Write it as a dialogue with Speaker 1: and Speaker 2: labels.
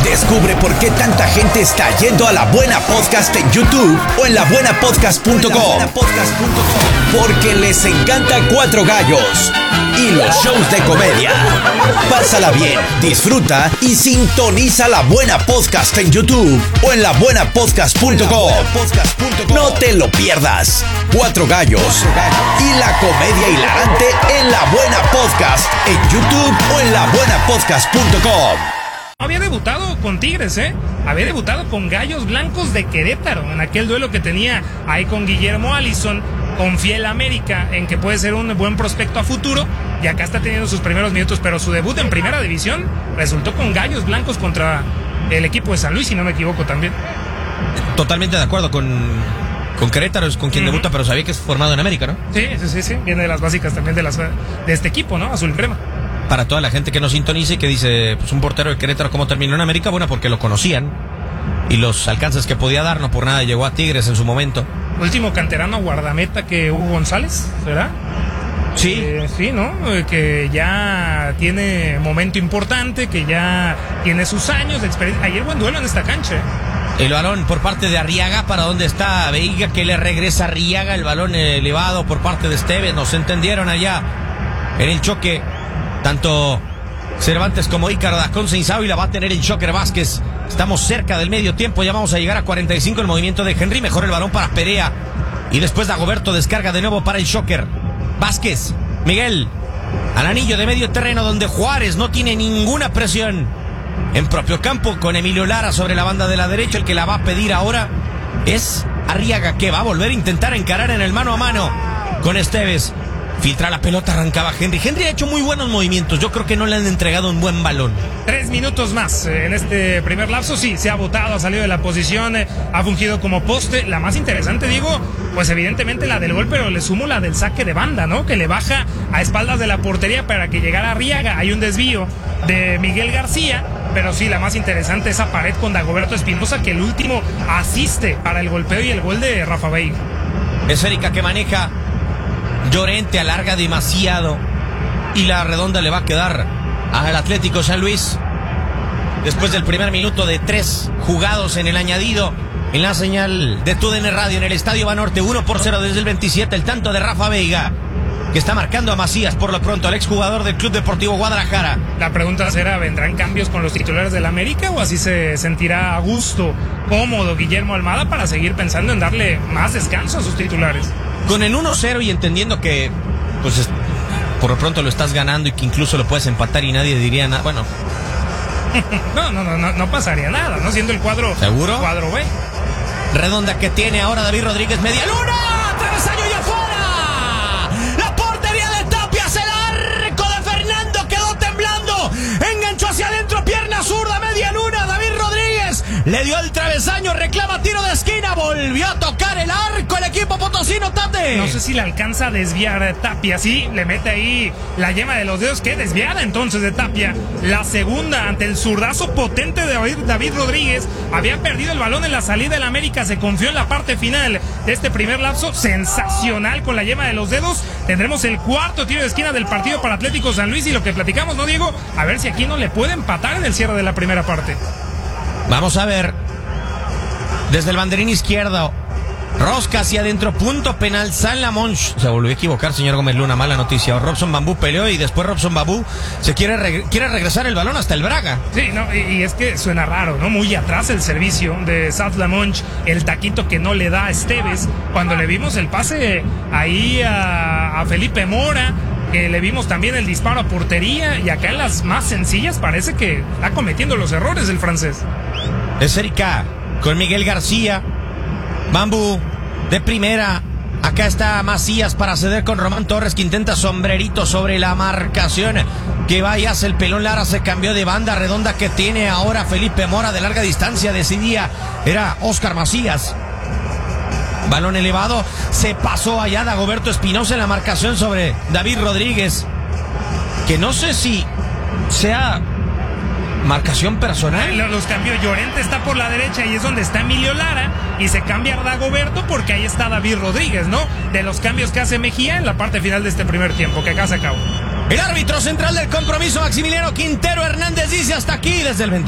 Speaker 1: Descubre por qué tanta gente está yendo a La Buena Podcast en YouTube o en labuenapodcast.com. Porque les encanta Cuatro Gallos y los shows de comedia. Pásala bien, disfruta y sintoniza La Buena Podcast en YouTube o en labuenapodcast.com. No te lo pierdas. Cuatro Gallos y la comedia hilarante en La Buena Podcast en YouTube o en labuenapodcast.com.
Speaker 2: Había debutado con Tigres, había debutado con Gallos Blancos de Querétaro en aquel duelo que tenía ahí con Guillermo Allison. Confía en la América en que puede ser un buen prospecto a futuro, y acá está teniendo sus primeros minutos, pero su debut en primera división resultó con Gallos Blancos contra el equipo de San Luis, si no me equivoco también.
Speaker 3: Totalmente de acuerdo con Querétaro, es con quien debuta, pero sabía que es formado en América, ¿no?
Speaker 2: Sí, viene de las básicas también de este equipo, ¿no? Azul crema.
Speaker 3: Para toda la gente que nos sintonice y que dice, pues un portero de Querétaro, ¿cómo terminó en América? Bueno, porque lo conocían y los alcances que podía dar, no por nada llegó a Tigres en su momento.
Speaker 2: Último canterano guardameta que Hugo González, ¿será?
Speaker 3: Sí.
Speaker 2: Sí, ¿no? Que ya tiene momento importante, que ya tiene sus años de experiencia. Ayer buen duelo en esta cancha,
Speaker 3: El balón por parte de Arriaga, para dónde está Veiga, que le regresa a Arriaga, el balón elevado por parte de Esteves, nos entendieron allá en el choque. Tanto Cervantes como Ícaro Dacón Seizábal la va a tener en Shocker Vázquez. Estamos cerca del medio tiempo, ya vamos a llegar a 45. El movimiento de Henry, mejor el balón para Perea. Y después Dagoberto descarga de nuevo para el Shocker Vázquez. Miguel, al anillo de medio terreno donde Juárez no tiene ninguna presión. En propio campo con Emilio Lara sobre la banda de la derecha. El que la va a pedir ahora es Arriaga, que va a volver a intentar encarar en el mano a mano con Esteves. Filtra la pelota, arrancaba Henry. Henry ha hecho muy buenos movimientos. Yo creo que no le han entregado un buen balón.
Speaker 2: 3 minutos más en este primer lapso. Sí, se ha botado, ha salido de la posición, ha fungido como poste. La más interesante, digo, pues evidentemente la del gol, pero le sumo la del saque de banda, ¿no? Que le baja a espaldas de la portería para que llegara Arriaga. Hay un desvío de Miguel García, pero sí, la más interesante, esa pared con Dagoberto Espinosa, que el último asiste para el golpeo y el gol de Rafa Veiga.
Speaker 3: Es Erika que maneja. Llorente alarga demasiado y la redonda le va a quedar al Atlético San Luis. Después del primer minuto de 3 jugados en el añadido, en la señal de TUDN Radio en el Estadio Banorte, 1-0 desde el 27, el tanto de Rafa Veiga, que está marcando a Macías por lo pronto, al exjugador del Club Deportivo Guadalajara.
Speaker 2: La pregunta será, ¿vendrán cambios con los titulares del América o así se sentirá a gusto, cómodo Guillermo Almada para seguir pensando en darle más descanso a sus titulares?
Speaker 3: Con el 1-0 y entendiendo que pues por lo pronto lo estás ganando y que incluso lo puedes empatar y nadie diría nada, bueno.
Speaker 2: No pasaría nada, ¿no? Siendo el cuadro.
Speaker 3: ¿Seguro?
Speaker 2: Cuadro B.
Speaker 3: Redonda que tiene ahora David Rodríguez, media luna, travesaño y afuera. La portería de Tapia, hacia el arco de Fernando, quedó temblando, enganchó hacia adentro, pierna zurda, media luna, David Rodríguez le dio el travesaño, reclama tiro de esquina, volvió a tocar el arco el equipo potosino, Tate.
Speaker 2: No sé si le alcanza a desviar Tapia, sí, le mete ahí la yema de los dedos, que desviada entonces de Tapia. La segunda ante el zurdazo potente de David Rodríguez. Había perdido el balón en la salida del América, se confió en la parte final de este primer lapso, sensacional con la yema de los dedos. Tendremos el cuarto tiro de esquina del partido para Atlético San Luis y lo que platicamos, ¿no, Diego? A ver si aquí no le puede empatar en el cierre de la primera parte.
Speaker 3: Vamos a ver. Desde el banderín izquierdo, rosca hacia adentro, punto penal, San Lamonch. Se volvió a equivocar, señor Gómez Luna, mala noticia. Robson Bambú peleó y después Robson Bambú se quiere regresar el balón hasta el Braga.
Speaker 2: Sí, no, y es que suena raro, ¿no? Muy atrás el servicio de South Lamonch, el taquito que no le da a Esteves. Cuando le vimos el pase ahí a Felipe Mora, que le vimos también el disparo a portería, y acá en las más sencillas parece que está cometiendo los errores el francés.
Speaker 3: Es Erika con Miguel García, Bambú de primera. Acá está Macías para ceder con Román Torres, que intenta sombrerito sobre la marcación, que va y hace el pelón. Lara se cambió de banda, redonda que tiene ahora Felipe Mora de larga distancia, decidía, era Oscar Macías. Balón elevado, se pasó allá Dagoberto Espinosa en la marcación sobre David Rodríguez, que no sé si sea marcación personal.
Speaker 2: Los cambios, Llorente está por la derecha y es donde está Emilio Lara, y se cambia a Dagoberto porque ahí está David Rodríguez, ¿no? De los cambios que hace Mejía en la parte final de este primer tiempo, que acá se acabó.
Speaker 3: El árbitro central del compromiso, Maximiliano Quintero Hernández, dice hasta aquí desde el 20.